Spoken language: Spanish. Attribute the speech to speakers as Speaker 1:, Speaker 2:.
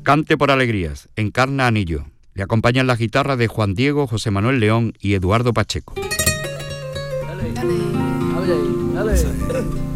Speaker 1: Cante por alegrías, Encarna Anillo. Le acompañan las guitarras de Juan Diego, José Manuel León y Eduardo Pacheco.
Speaker 2: Dale. Dale.